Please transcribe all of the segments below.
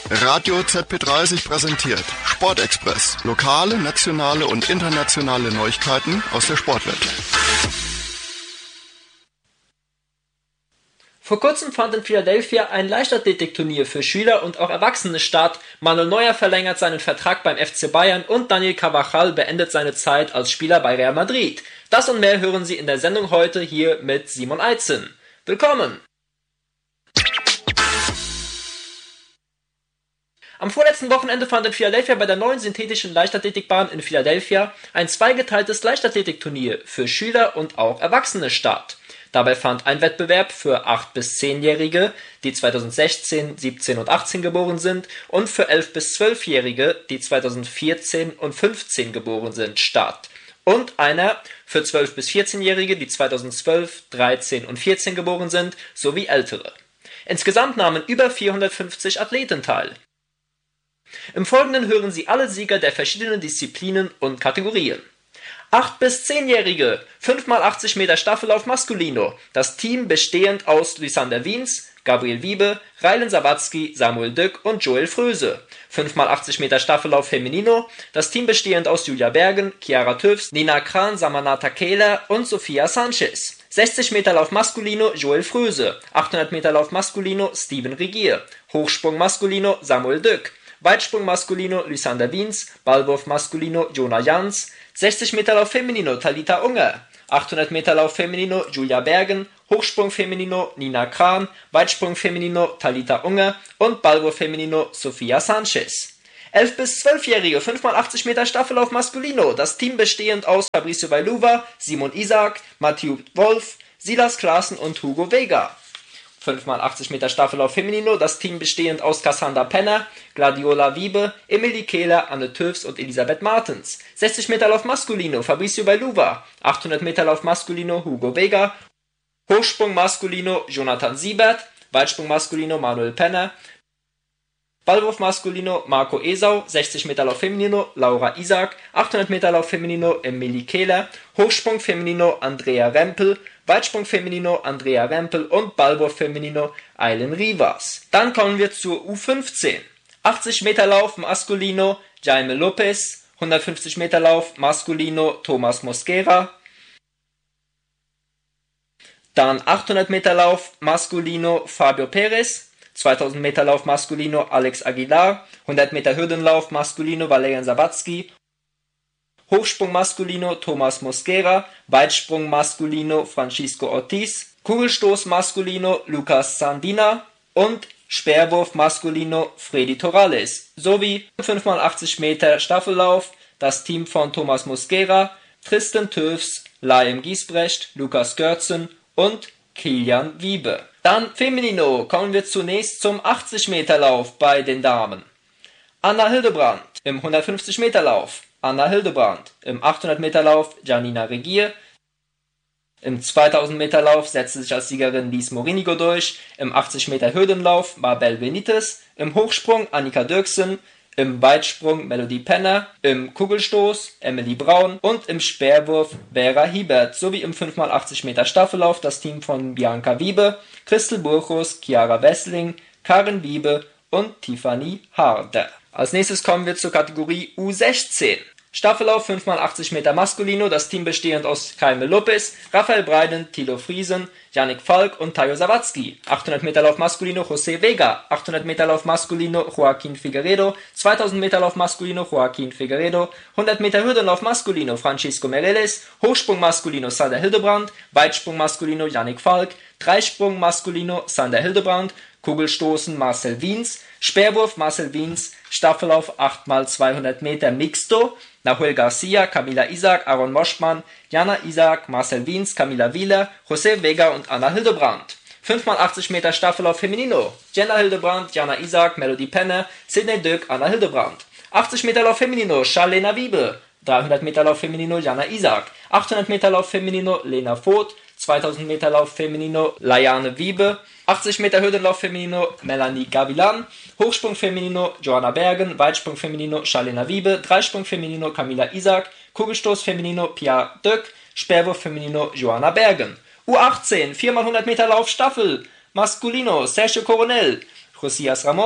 Radio ZP30 präsentiert Sportexpress. Lokale, nationale und internationale Neuigkeiten aus der Sportwelt. Vor kurzem fand in Philadelphia ein Leichtathletikturnier für Schüler und auch Erwachsene statt. Manuel Neuer verlängert seinen Vertrag beim FC Bayern und Daniel Carvajal beendet seine Zeit als Spieler bei Real Madrid. Das und mehr hören Sie in der Sendung heute hier mit Simon Eitzen. Willkommen! Am vorletzten Wochenende fand in Philadelphia bei der neuen synthetischen Leichtathletikbahn in Philadelphia ein zweigeteiltes Leichtathletikturnier für Schüler und auch Erwachsene statt. Dabei fand ein Wettbewerb für 8- bis 10-Jährige, die 2016, 17 und 18 geboren sind, und für 11- bis 12-Jährige, die 2014 und 15 geboren sind, statt. Und einer für 12- bis 14-Jährige, die 2012, 13 und 14 geboren sind, sowie Ältere. Insgesamt nahmen über 450 Athleten teil. Im Folgenden hören Sie alle Sieger der verschiedenen Disziplinen und Kategorien. 8- bis 10-Jährige, 5x80 Meter Staffellauf Maskulino, das Team bestehend aus Lysander Wiens, Gabriel Wiebe, Raylan Sawatzki, Samuel Dück und Joel Fröse. 5x80 Meter Staffellauf Feminino, das Team bestehend aus Julia Bergen, Chiara Tüfs, Nina Kran, Samanata Kehler und Sofia Sanchez. 60 Meter Lauf Maskulino Joel Fröse, 800 Meter Lauf Maskulino Steven Regier, Hochsprung Maskulino Samuel Dück, Weitsprung Maskulino Lysander Wiens, Ballwurf Maskulino Jonah Jans, 60 Meter Lauf Feminino Talita Unger, 800 Meter Lauf Feminino Julia Bergen, Hochsprung Feminino Nina Kran, Weitsprung Feminino Talita Unger und Ballwurf Feminino Sofia Sanchez. 11- bis 12-Jährige 5x80 Meter Staffellauf Maskulino, das Team bestehend aus Fabricio Vailuva, Simon Isaac, Mathieu Wolf, Silas Klaassen und Hugo Vega. 5x80 Meter Staffellauf Feminino, das Team bestehend aus Cassandra Penner, Gladiola Wiebe, Emilie Kehler, Anne Tüfs und Elisabeth Martens. 60 Meter Lauf Maskulino, Fabricio Vailuva. 800 Meter Lauf Maskulino, Hugo Vega. Hochsprung Maskulino, Jonathan Siebert. Weitsprung Maskulino, Manuel Penner. Ballwurf Maskulino, Marco Esau. 60 Meter Lauf Feminino, Laura Isaac. 800 Meter Lauf Feminino, Emilie Kehler. Hochsprung Feminino, Andrea Rempel. Weitsprung Feminino, Andrea Rempel und Ballwurf Feminino, Aileen Rivas. Dann kommen wir zur U15. 80 Meter Lauf Maskulino, Jaime Lopez. 150 Meter Lauf Maskulino, Thomas Mosquera. Dann 800 Meter Lauf Maskulino, Fabio Perez. 2000 Meter Lauf Maskulino, Alex Aguilar. 100 Meter Hürdenlauf Maskulino, Valerian Sawatzki. Hochsprung Maskulino Thomas Mosquera, Weitsprung Maskulino Francisco Ortiz, Kugelstoß Maskulino Lucas Sandina und Speerwurf Maskulino Freddy Torales, sowie 5x80 Meter Staffellauf das Team von Thomas Mosquera, Tristan Tüfs, Liam Giesbrecht, Lukas Görzen und Kilian Wiebe. Dann Feminino, kommen wir zunächst zum 80 Meter Lauf bei den Damen. Anna Hildebrandt im 150 Meter Lauf. Anna Hildebrandt. Im 800 Meter Lauf Janina Regier. Im 2000 Meter Lauf setzte sich als Siegerin Lies Morinigo durch. Im 80 Meter Hürdenlauf Mabel Benitez. Im Hochsprung Annika Dirksen. Im Weitsprung Melody Penner. Im Kugelstoß Emily Braun. Und im Speerwurf Vera Hiebert. Sowie im 5x80 Meter Staffellauf das Team von Bianca Wiebe, Christel Burchus, Chiara Wessling, Karin Wiebe und Tiffany Harder. Als nächstes kommen wir zur Kategorie U16. Staffellauf 5x80 Meter Maskulino, das Team bestehend aus Jaime Lopez, Raphael Breiden, Thilo Friesen, Yannick Falk und Tayo Sawatzki. 800 Meter Lauf Maskulino José Vega, 800 Meter Lauf Maskulino Joaquín Figueredo, 2000 Meter Lauf Maskulino Joaquín Figueredo, 100 Meter Hürdenlauf Maskulino Francisco Mereles, Hochsprung Maskulino Sander Hildebrandt, Weitsprung Maskulino Yannick Falk, Dreisprung Maskulino Sander Hildebrandt, Kugelstoßen Marcel Wiens, Speerwurf Marcel Wiens, Staffellauf 8x200 Meter Mixto, Nahuel Garcia, Camila Isaac, Aaron Moschmann, Jana Isaac, Marcel Wiens, Camila Wieler, José Vega und Anna Hildebrandt. 5x80 Meter Staffellauf Feminino, Jenna Hildebrandt, Jana Isaac, Melody Penner, Sidney Dück, Anna Hildebrandt. 80 Meter Lauf Feminino, Charlena Wiebe, 300 Meter Lauf Feminino, Jana Isaac, 800 Meter Lauf Feminino, Lena Voth, 2000 Meter Lauf Feminino, Layane Wiebe, 80 Meter Hürdenlauf Feminino, Melanie Gavilan, Hochsprung Feminino, Joanna Bergen, Weitsprung Feminino, Charlena Wiebe, Dreisprung Feminino, Camila Isaac, Kugelstoß Feminino, Pia Döck, Speerwurf Feminino, Joanna Bergen. U18, 4x100 Meter Lauf Staffel, Masculino, Sergio Coronel, Josias Ramos,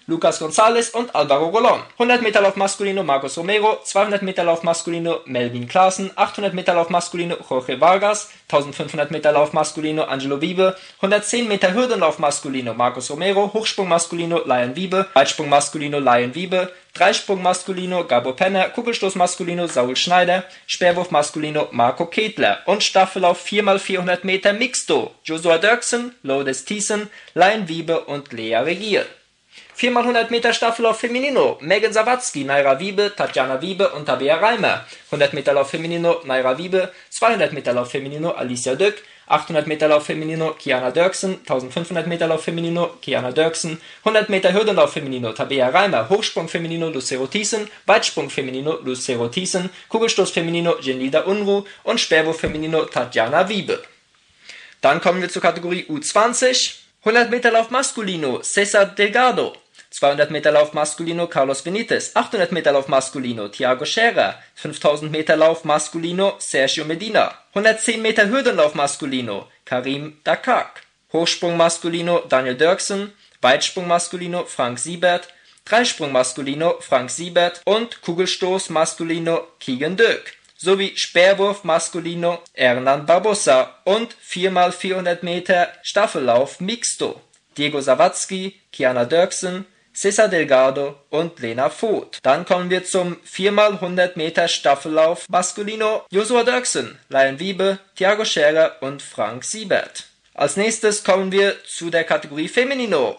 Lucas González und Alvaro Rolón. 100 Meter Lauf Masculino Marcos Romero, 200 Meter Lauf Masculino Melvin Klaassen, 800 Meter Lauf Masculino Jorge Vargas, 1500 Meter Lauf Masculino Angelo Wiebe, 110 Meter Hürdenlauf Masculino Marcos Romero, Hochsprung Masculino Lion Wiebe, Weitsprung Masculino Lion Wiebe, Dreisprung Masculino Gabo Penner, Kugelstoß Masculino Saul Schneider, Speerwurf Masculino Marco Ketler und Staffellauf 4x400 Meter Mixto Joshua Dirksen, Lourdes Thiessen, Lion Wiebe und Lea Regier. 4x100 Meter Staffellauf Feminino, Megan Sawatzki, Naira Wiebe, Tatjana Wiebe und Tabea Reimer. 100 Meter Lauf Feminino, Naira Wiebe, 200 Meter Lauf Feminino, Alicia Dück, 800 Meter Lauf Feminino, Kiana Dirksen, 1500 Meter Lauf Feminino, Kiana Dirksen, 100 Meter Hürdenlauf Feminino, Tabea Reimer, Hochsprung Feminino, Lucero Thiessen, Weitsprung Feminino, Lucero Thiessen, Kugelstoß Feminino, Genilda Unruh und Speerwurf Feminino, Tatjana Wiebe. Dann kommen wir zur Kategorie U20. 100 Meter Lauf Masculino, Cesar Delgado. 200 Meter Lauf Masculino, Carlos Benitez. 800 Meter Lauf Masculino, Thiago Scherer. 5000 Meter Lauf Masculino, Sergio Medina. 110 Meter Hürdenlauf Masculino, Karim Dakak. Hochsprung Masculino, Daniel Dirksen. Weitsprung Masculino, Frank Siebert. Dreisprung Masculino, Frank Siebert. Und Kugelstoß Masculino, Keegan Dök. Sowie Speerwurf Masculino, Hernan Barbosa. Und 4x400 Meter Staffellauf Mixto, Diego Sawatzki, Kiana Dirksen, Cesar Delgado und Lena Voth. Dann kommen wir zum 4x100 Meter Staffellauf Masculino, Joshua Dirksen, Lion Wiebe, Thiago Scherer und Frank Siebert. Als nächstes kommen wir zu der Kategorie Feminino.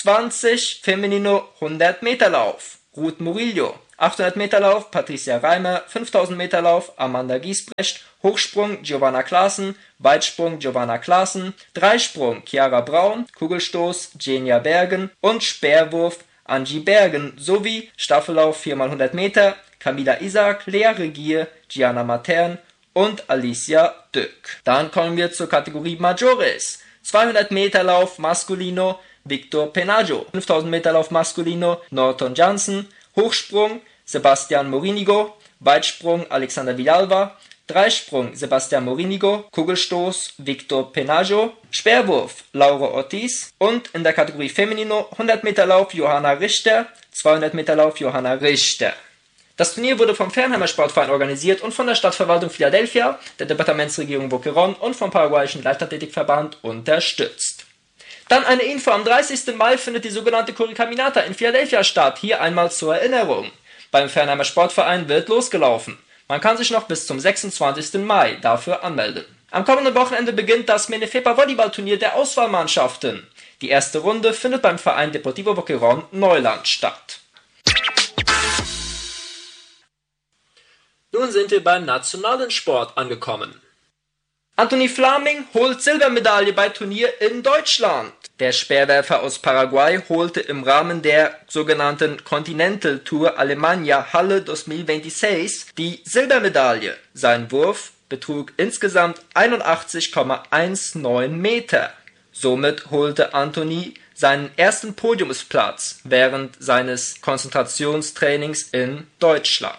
U20 Feminino 100 Meter Lauf, Ruth Murillo. 800 Meter Lauf Patricia Reimer, 5000 Meter Lauf Amanda Giesbrecht, Hochsprung Giovanna Klaassen, Weitsprung Giovanna Klaassen, Dreisprung Chiara Braun, Kugelstoß Genia Bergen und Speerwurf Angie Bergen sowie Staffellauf 4x100 Meter Camila Isaac, Lea Regier, Gianna Matern und Alicia Dück. Dann kommen wir zur Kategorie Majores. 200 Meter Lauf Masculino Victor Penaggio, 5000 Meter Lauf Masculino Norton Jansen, Hochsprung Sebastian Morinigo, Weitsprung Alexander Villalba, Dreisprung Sebastian Morinigo, Kugelstoß Victor Penaggio, Speerwurf Laura Ortiz und in der Kategorie Feminino 100 Meter Lauf Johanna Richter, 200 Meter Lauf Johanna Richter. Das Turnier wurde vom Fernheimer Sportverein organisiert und von der Stadtverwaltung Philadelphia, der Departementsregierung Boquerón und vom paraguayischen Leichtathletikverband unterstützt. Dann eine Info, am 30. Mai findet die sogenannte Corricaminata in Philadelphia statt, hier einmal zur Erinnerung. Beim Fernheimer Sportverein wird losgelaufen. Man kann sich noch bis zum 26. Mai dafür anmelden. Am kommenden Wochenende beginnt das Menefepa Volleyballturnier der Auswahlmannschaften. Die erste Runde findet beim Verein Deportivo Boquerón Neuland statt. Nun sind wir beim nationalen Sport angekommen. Anthony Flaming holt Silbermedaille bei Turnier in Deutschland. Der Speerwerfer aus Paraguay holte im Rahmen der sogenannten Continental Tour Alemania Halle 2026 die Silbermedaille. Sein Wurf betrug insgesamt 81,19 Meter. Somit holte Anthony seinen ersten Podiumsplatz während seines Konzentrationstrainings in Deutschland.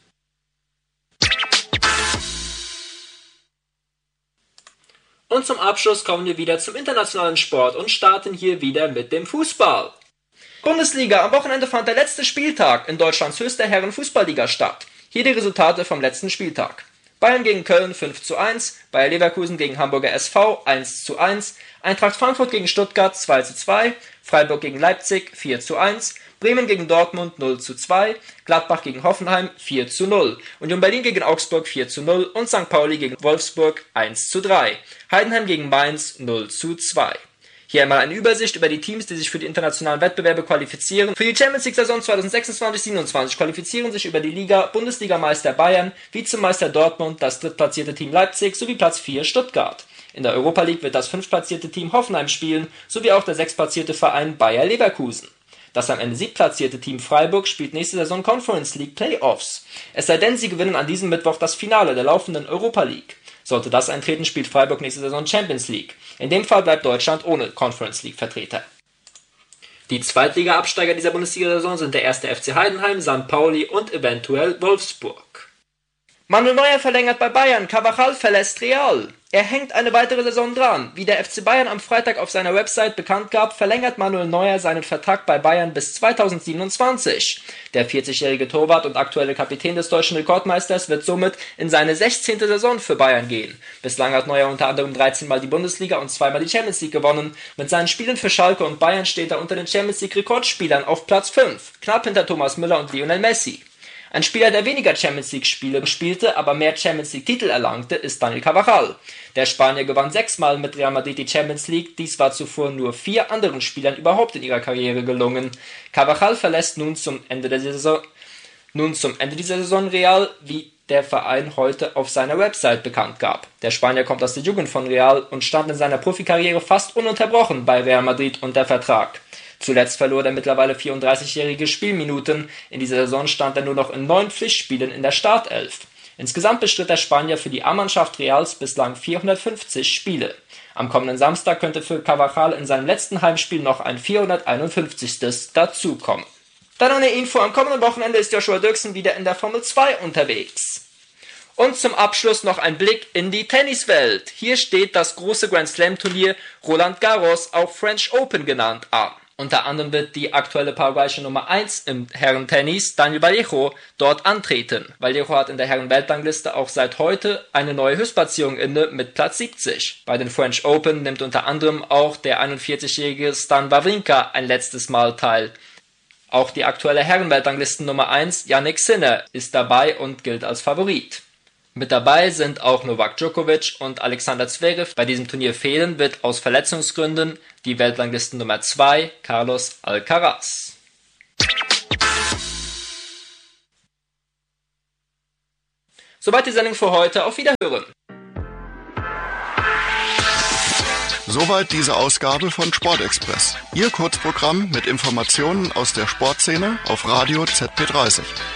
Und zum Abschluss kommen wir wieder zum internationalen Sport und starten hier wieder mit dem Fußball. Bundesliga, am Wochenende fand der letzte Spieltag in Deutschlands höchster Herren-Fußballliga statt. Hier die Resultate vom letzten Spieltag. Bayern gegen Köln 5:1, Bayer Leverkusen gegen Hamburger SV 1:1, Eintracht Frankfurt gegen Stuttgart 2:2, Freiburg gegen Leipzig 4:1, Bremen gegen Dortmund 0:2, Gladbach gegen Hoffenheim 4:0, Union Berlin gegen Augsburg 4:0 und St. Pauli gegen Wolfsburg 1:3, Heidenheim gegen Mainz 0:2. Hier einmal eine Übersicht über die Teams, die sich für die internationalen Wettbewerbe qualifizieren. Für die Champions League Saison 2026/27 qualifizieren sich über die Liga Bundesligameister Bayern, Vizemeister Dortmund, das drittplatzierte Team Leipzig sowie Platz 4 Stuttgart. In der Europa League wird das fünftplatzierte Team Hoffenheim spielen, sowie auch der sechstplatzierte Verein Bayer Leverkusen. Das am Ende siebtplatzierte Team Freiburg spielt nächste Saison Conference League Playoffs. Es sei denn, sie gewinnen an diesem Mittwoch das Finale der laufenden Europa League. Sollte das eintreten, spielt Freiburg nächste Saison Champions League. In dem Fall bleibt Deutschland ohne Conference League Vertreter. Die Zweitliga-Absteiger dieser Bundesliga-Saison sind der 1. FC Heidenheim, St. Pauli und eventuell Wolfsburg. Manuel Neuer verlängert bei Bayern, Carvajal verlässt Real. Er hängt eine weitere Saison dran. Wie der FC Bayern am Freitag auf seiner Website bekannt gab, verlängert Manuel Neuer seinen Vertrag bei Bayern bis 2027. Der 40-jährige Torwart und aktuelle Kapitän des deutschen Rekordmeisters wird somit in seine 16. Saison für Bayern gehen. Bislang hat Neuer unter anderem 13 Mal die Bundesliga und 2-mal die Champions League gewonnen. Mit seinen Spielen für Schalke und Bayern steht er unter den Champions League Rekordspielern auf Platz 5, knapp hinter Thomas Müller und Lionel Messi. Ein Spieler, der weniger Champions League Spiele spielte, aber mehr Champions League Titel erlangte, ist Daniel Carvajal. Der Spanier gewann 6-mal mit Real Madrid die Champions League, dies war zuvor nur 4 anderen Spielern überhaupt in ihrer Karriere gelungen. Carvajal verlässt nun zum Ende dieser Saison Real, wie der Verein heute auf seiner Website bekannt gab. Der Spanier kommt aus der Jugend von Real und stand in seiner Profikarriere fast ununterbrochen bei Real Madrid unter Vertrag. Zuletzt verlor der mittlerweile 34-jährige Spielminuten. In dieser Saison stand er nur noch in 9 Pflichtspielen in der Startelf. Insgesamt bestritt der Spanier für die A-Mannschaft Reals bislang 450 Spiele. Am kommenden Samstag könnte für Carvajal in seinem letzten Heimspiel noch ein 451. dazukommen. Dann eine Info: am kommenden Wochenende ist Joshua Dirksen wieder in der Formel 2 unterwegs. Und zum Abschluss noch ein Blick in die Tenniswelt. Hier steht das große Grand Slam Turnier Roland Garros, auch French Open genannt, an. Unter anderem wird die aktuelle paraguayische Nummer 1 im Herrentennis, Daniel Vallejo, dort antreten. Vallejo hat in der Herrenweltrangliste auch seit heute eine neue Höchstplatzierung inne mit Platz 70. Bei den French Open nimmt unter anderem auch der 41-jährige Stan Wawrinka ein letztes Mal teil. Auch die aktuelle Herrenweltranglisten Nummer 1, Jannik Sinner, ist dabei und gilt als Favorit. Mit dabei sind auch Novak Djokovic und Alexander Zverev. Bei diesem Turnier fehlen wird aus Verletzungsgründen die Weltranglisten Nummer 2, Carlos Alcaraz. Soweit die Sendung für heute. Auf Wiederhören. Soweit diese Ausgabe von Sportexpress. Ihr Kurzprogramm mit Informationen aus der Sportszene auf Radio ZP30.